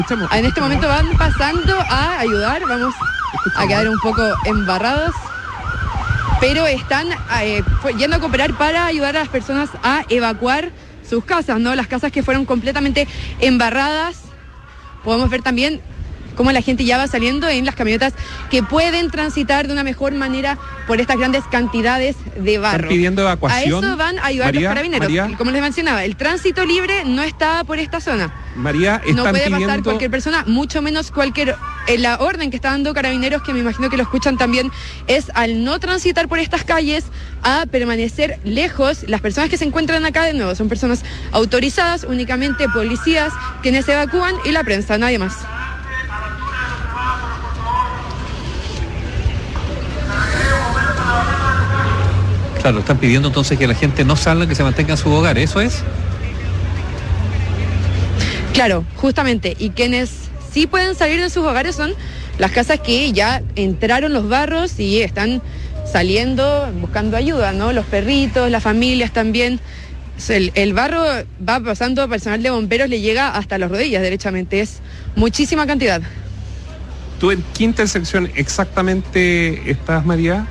En este momento van pasando a ayudar, vamos a quedar un poco embarrados, pero están yendo a cooperar para ayudar a las personas a evacuar sus casas, ¿no? Las casas que fueron completamente embarradas. Podemos ver también cómo la gente ya va saliendo en las camionetas que pueden transitar de una mejor manera por estas grandes cantidades de barro. ¿Están pidiendo evacuación? A eso van a ayudar los carabineros. María, como les mencionaba, el tránsito libre no está por esta zona. María, no puede pasar cualquier persona, mucho menos cualquier... la orden que está dando Carabineros, que me imagino que lo escuchan también, es al no transitar por estas calles, a permanecer lejos. Las personas que se encuentran acá, de nuevo, son personas autorizadas, únicamente policías quienes evacúan y la prensa, nadie más. Claro, están pidiendo entonces que la gente no salga, que se mantenga en su hogar, ¿eso es? Claro, justamente, y quienes sí pueden salir de sus hogares son las casas que ya entraron los barros y están saliendo, buscando ayuda, ¿no? Los perritos, las familias también. El barro va pasando, personal de bomberos le llega hasta las rodillas, derechamente, es muchísima cantidad. ¿Tú en qué intersección exactamente estás, María?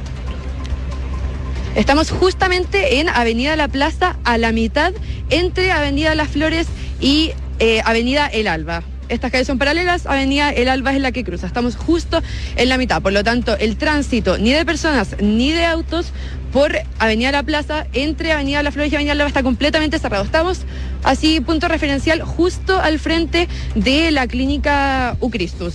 Estamos justamente en Avenida La Plaza, a la mitad, entre Avenida Las Flores y Avenida El Alba. Estas calles son paralelas, Avenida El Alba es la que cruza. Estamos justo en la mitad, por lo tanto, el tránsito ni de personas ni de autos por Avenida La Plaza, entre Avenida Las Flores y Avenida El Alba está completamente cerrado. Estamos así, punto referencial, justo al frente de la clínica Ucristus.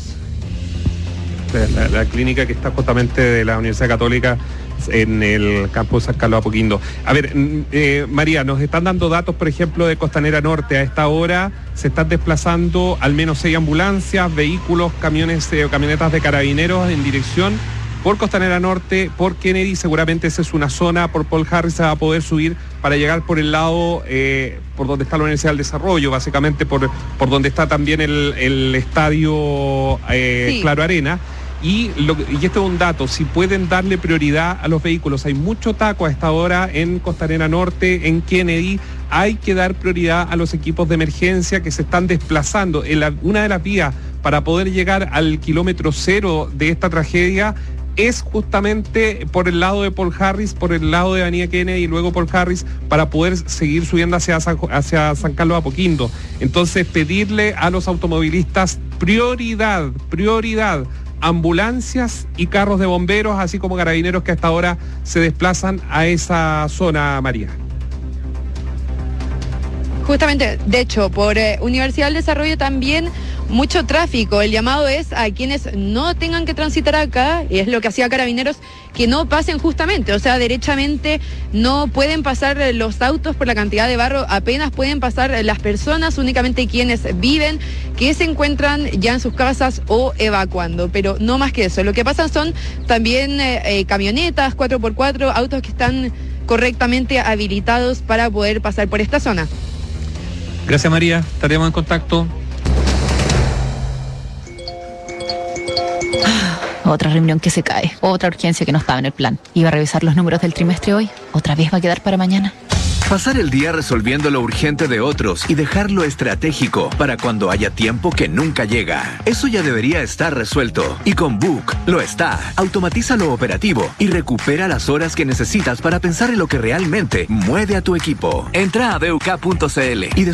La clínica que está justamente de la Universidad Católica en el campus San Carlos Apoquindo. A ver, María, nos están dando datos, por ejemplo, de Costanera Norte. A esta hora se están desplazando al menos 6 ambulancias, vehículos, camiones, camionetas de carabineros en dirección por Costanera Norte, por Kennedy. Seguramente esa es una zona, por Paul Harris se va a poder subir para llegar por el lado, por donde está la Universidad del Desarrollo, básicamente por donde está también el estadio sí. Claro Arena. Y este es un dato, si pueden darle prioridad a los vehículos, hay mucho taco a esta hora en Costanera Norte, en Kennedy, hay que dar prioridad a los equipos de emergencia que se están desplazando. Una de las vías para poder llegar al kilómetro cero de esta tragedia es justamente por el lado de Paul Harris, por el lado de Avenida Kennedy y luego Paul Harris, para poder seguir subiendo hacia San Carlos Apoquindo. Entonces, pedirle a los automovilistas prioridad, ambulancias y carros de bomberos, así como carabineros que hasta ahora se desplazan a esa zona, María. Justamente, de hecho, por Universidad del Desarrollo también mucho tráfico. El llamado es a quienes no tengan que transitar acá, y es lo que hacía Carabineros, que no pasen justamente, o sea, derechamente no pueden pasar los autos por la cantidad de barro, apenas pueden pasar las personas, únicamente quienes viven, que se encuentran ya en sus casas o evacuando, pero no más que eso. Lo que pasa son también camionetas, 4x4, autos que están correctamente habilitados para poder pasar por esta zona. Gracias, María, estaremos en contacto. Otra reunión que se cae, otra urgencia que no estaba en el plan. Iba a revisar los números del trimestre hoy, otra vez va a quedar para mañana. Pasar el día resolviendo lo urgente de otros y dejarlo estratégico para cuando haya tiempo que nunca llega. Eso ya debería estar resuelto. Y con Book lo está. Automatiza lo operativo y recupera las horas que necesitas para pensar en lo que realmente mueve a tu equipo. Entra a BUK.cl y